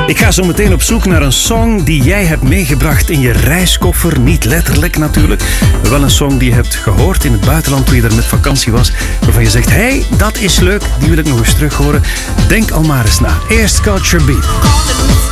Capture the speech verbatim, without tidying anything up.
Ik ga zo meteen op zoek naar een song die jij hebt meegebracht in je reiskoffer. Niet letterlijk natuurlijk. Wel een song die je hebt gehoord in het buitenland toen je er met vakantie was. Waarvan je zegt, hé, hey, dat is leuk, die wil ik nog eens terug horen. Denk al maar eens na. Eerst Culture Beat.